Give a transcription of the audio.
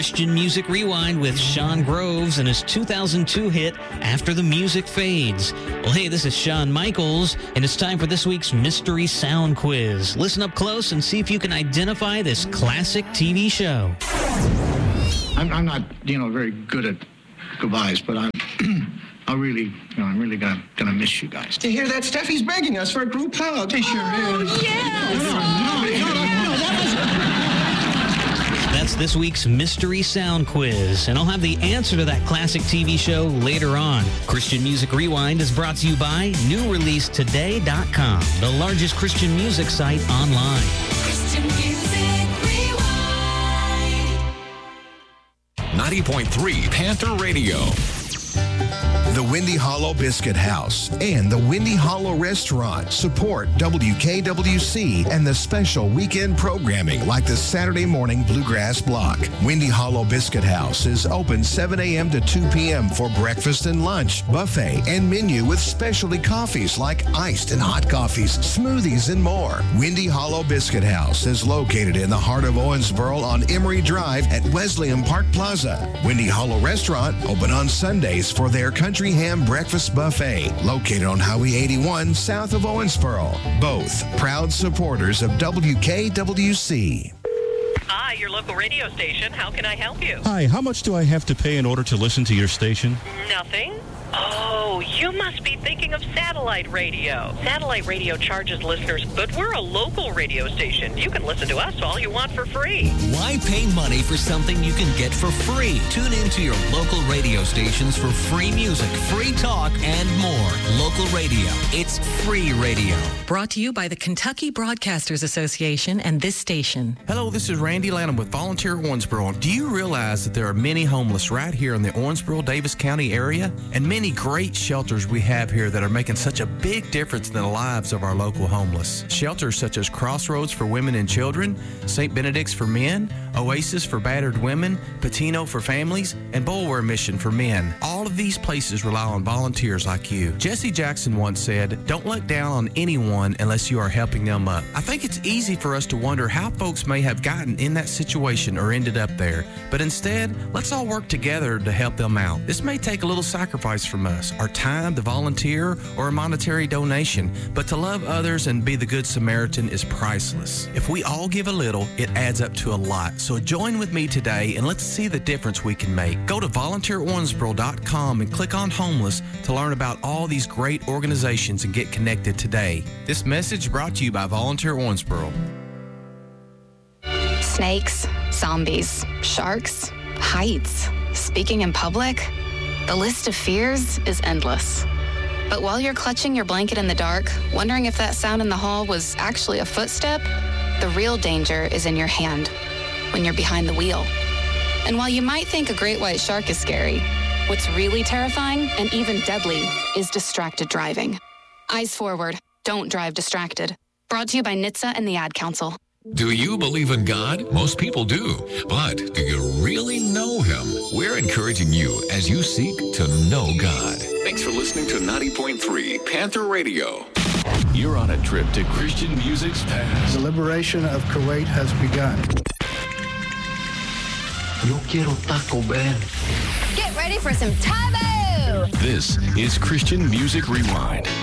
Christian Music Rewind with Sean Groves and his 2002 hit, After the Music Fades. Well, hey, this is Shawn Michaels, and it's time for this week's Mystery Sound Quiz. Listen up close and see if you can identify this classic TV show. I'm not, very good at goodbyes, but I'm really gonna miss you guys. To hear that, Steffi's begging us for a group hug. He sure is. Yes! No, That's this week's Mystery Sound Quiz, and I'll have the answer to that classic TV show later on. Christian Music Rewind is brought to you by NewReleaseToday.com, the largest Christian music site online. Christian Music Rewind. 90.3 Panther Radio. The Windy Hollow Biscuit House and the Windy Hollow Restaurant support WKWC and the special weekend programming like the Saturday morning Bluegrass Block. Windy Hollow Biscuit House is open 7 a.m. to 2 p.m. for breakfast and lunch, buffet, and menu with specialty coffees like iced and hot coffees, smoothies, and more. Windy Hollow Biscuit House is located in the heart of Owensboro on Emory Drive at Wesleyan Park Plaza. Windy Hollow Restaurant open on Sundays for their country ham breakfast buffet, located on Highway 81 south of Owensboro. Both proud supporters of WKWC. Hi, your local radio station. How can I help you? Hi, how much do I have to pay in order to listen to your station? Nothing. Oh, you must be thinking of satellite radio. Satellite radio charges listeners, but we're a local radio station. You can listen to us all you want for free. Why pay money for something you can get for free? Tune in to your local radio stations for free music, free talk, and more. Local radio. It's free radio. Brought to you by the Kentucky Broadcasters Association and this station. Hello, this is Randy Lanham with Volunteer Owensboro. Do you realize that there are many homeless right here in the Owensboro-Davis County area? And many great shelters we have here that are making such a big difference in the lives of our local homeless. Shelters such as Crossroads for Women and Children, St. Benedict's for Men, Oasis for battered women, Patino for families, and Bulwer Mission for men. All of these places rely on volunteers like you. Jesse Jackson once said, "Don't look down on anyone unless you are helping them up." I think it's easy for us to wonder how folks may have gotten in that situation or ended up there. But instead, let's all work together to help them out. This may take a little sacrifice from us, our time to volunteer or a monetary donation, but to love others and be the good Samaritan is priceless. If we all give a little, it adds up to a lot. So join with me today and let's see the difference we can make. Go to volunteerowensboro.com and click on homeless to learn about all these great organizations and get connected today. This message brought to you by Volunteer Owensboro. Snakes, zombies, sharks, heights, speaking in public. The list of fears is endless. But while you're clutching your blanket in the dark, wondering if that sound in the hall was actually a footstep, the real danger is in your hand, when you're behind the wheel. And while you might think a great white shark is scary, what's really terrifying and even deadly is distracted driving. Eyes forward, don't drive distracted. Brought to you by NHTSA and the Ad Council. Do you believe in God? Most people do. But do you really know Him? We're encouraging you as you seek to know God. Thanks for listening to 90.3 Panther Radio. You're on a trip to Christian music's past. The liberation of Kuwait has begun. Yo quiero Taco Bell. Get ready for some Tabo! This is Christian Music Rewind.